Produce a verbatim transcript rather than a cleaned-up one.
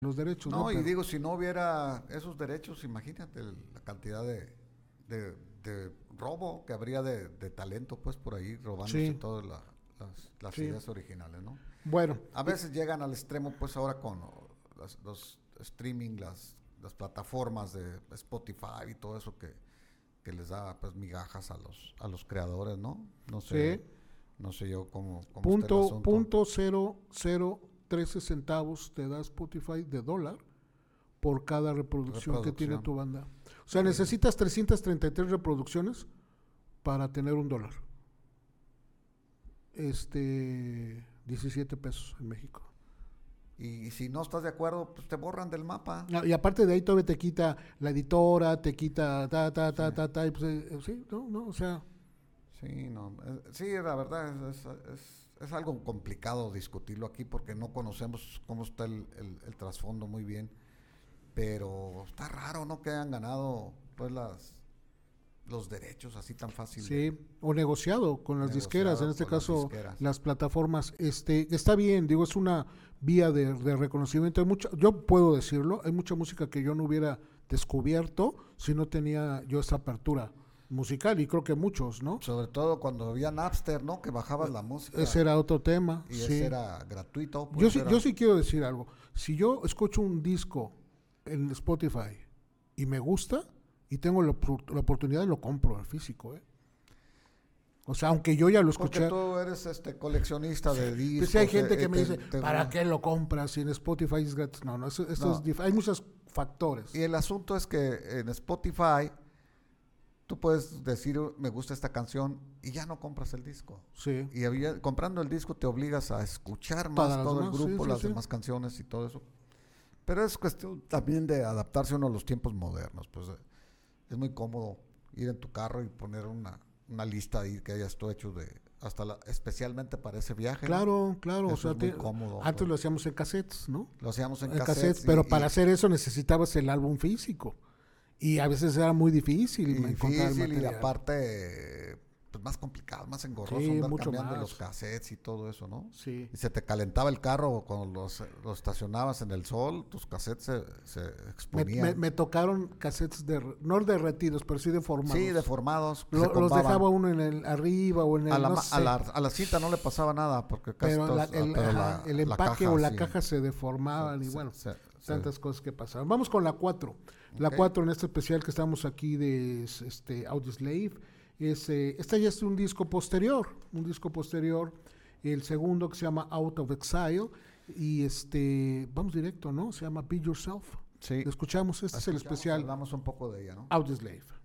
los derechos. No, ¿no? y Pero, digo, si no hubiera esos derechos, imagínate el- la cantidad de, de, de robo que habría de, de talento, pues, por ahí, robándose sí, todas la- las, las sí. ideas originales, ¿no? Bueno, A veces llegan al extremo, pues, ahora con oh, las- los streaming, las, las plataformas de Spotify y todo eso que, que les da, pues, migajas a los, a los creadores, ¿no? No sé, sí. no sé yo cómo, cómo está el Punto, asunto. punto cero cero trece centavos te da Spotify de dólar por cada reproducción, que tiene Reproducción. tu banda. O sea, Sí. necesitas trescientas treinta y tres reproducciones para tener un dólar. Este, diecisiete pesos en México. Y si no estás de acuerdo, pues te borran del mapa. Ah, y aparte de ahí todavía te quita la editora, te quita ta, ta, ta, Sí. ta, ta, y pues, eh, sí, no, no, o sea, Sí, no, eh, sí, la verdad es, es, es- es algo complicado discutirlo aquí porque no conocemos cómo está el, el- el trasfondo muy bien, pero está raro, ¿no? Que hayan ganado pues las los derechos así tan fácil. sí, o negociado con las disqueras, en Negociado este con las caso disqueras. las plataformas, este, está bien, digo, es una vía de, de reconocimiento. Hay mucha, yo puedo decirlo, hay mucha música que yo no hubiera descubierto si no tenía yo esa apertura musical, y creo que muchos, ¿no? Sobre todo cuando había Napster, ¿no? Que bajabas la música Ese era otro tema. y Sí. ese era gratuito. Yo Pues sí, era- yo sí quiero decir algo. Si yo escucho un disco en Spotify y me gusta y tengo la, opor- la oportunidad, lo compro en físico, ¿eh? O sea, aunque yo ya lo Porque escuché. tú eres este coleccionista de discos. Pues sí, hay gente eh, que eh, me te- dice, te- ¿para qué lo compras si en Spotify es gratis? No, no, eso, esto No. es dif- hay muchos factores. Y el asunto es que en Spotify tú puedes decir, me gusta esta canción y ya no compras el disco. Sí, Y había- comprando el disco te obligas a escuchar más Todas las todo el demás, sí, grupo, sí, las sí. demás canciones y todo eso. Pero es cuestión también de adaptarse uno a los tiempos modernos. Pues eh, es muy cómodo ir en tu carro y poner una, una lista ahí que hayas tú hecho de hasta la, especialmente para ese viaje. ¿no? claro, claro. O Eso sea, es muy te- cómodo, antes pues. lo hacíamos en cassettes, ¿no? Lo hacíamos en, En cassettes, cassettes, y- pero y- para hacer eso necesitabas el álbum físico. Y a veces era muy difícil y encontrar el difícil y material. aparte pues más complicado, más engorroso Sí, andar mucho cambiando más. los cassettes y todo eso, ¿no? Sí. Y se te calentaba el carro cuando los, los estacionabas en el sol, tus cassettes se, se Me, exponían. me- me tocaron cassettes de, no derretidos, pero sí deformados. Sí, deformados. se Lo- los combaban. dejaba uno en el arriba o en el a la, no ma- sé, a, la, a la cinta no le pasaba nada porque casi pero, la- todos- el, pero ajá, la- el la empaque o la sí, caja se deformaban se- y se- bueno, se- tantas se- cosas que pasaban. Vamos con la cuatro. La Ok. cuatro en este especial que estamos aquí de este Audioslave. Es, eh, esta ya es un disco posterior, un disco posterior, el segundo que se llama Out of Exile, y este, vamos directo, ¿no? Se llama Be Yourself. Sí. Lo escuchamos, este es el Escuchamos, especial hablamos un poco de ella, ¿no? Audioslave.